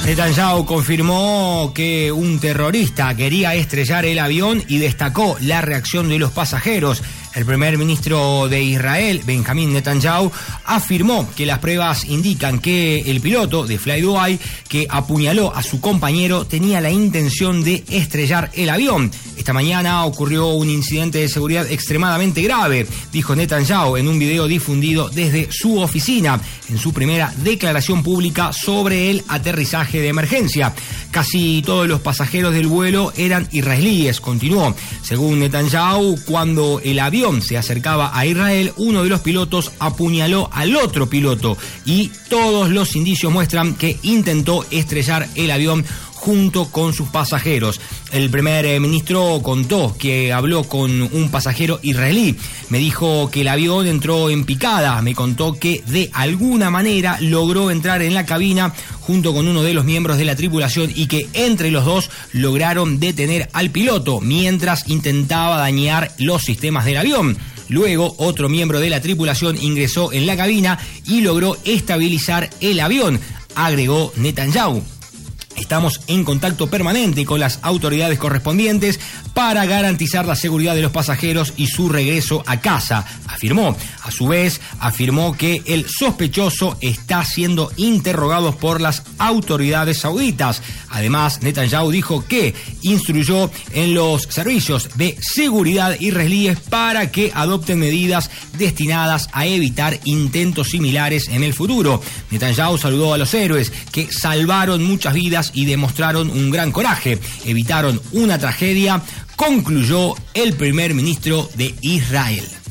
Netanyahu confirmó que un terrorista quería estrellar el avión y destacó la reacción de los pasajeros. El primer ministro de Israel, Benjamín Netanyahu, afirmó que las pruebas indican que el piloto de Flydubai, que apuñaló a su compañero, tenía la intención de estrellar el avión. Esta mañana ocurrió un incidente de seguridad extremadamente grave, dijo Netanyahu en un video difundido desde su oficina, en su primera declaración pública sobre el aterrizaje de emergencia. Casi todos los pasajeros del vuelo eran israelíes, continuó. Según Netanyahu, cuando el avión se acercaba a Israel, uno de los pilotos apuñaló al otro piloto y todos los indicios muestran que intentó estrellar el avión junto con sus pasajeros. El primer ministro contó que habló con un pasajero israelí. Me dijo que el avión entró en picada. Me contó que de alguna manera logró entrar en la cabina junto con uno de los miembros de la tripulación y que entre los dos lograron detener al piloto mientras intentaba dañar los sistemas del avión. Luego, otro miembro de la tripulación ingresó en la cabina y logró estabilizar el avión, agregó Netanyahu. Estamos en contacto permanente con las autoridades correspondientes para garantizar la seguridad de los pasajeros y su regreso a casa, afirmó. A su vez, afirmó que el sospechoso está siendo interrogado por las autoridades sauditas. Además, Netanyahu dijo que instruyó en los servicios de seguridad israelíes para que adopten medidas destinadas a evitar intentos similares en el futuro. Netanyahu saludó a los héroes que salvaron muchas vidas y demostraron un gran coraje. Evitaron una tragedia, concluyó el primer ministro de Israel.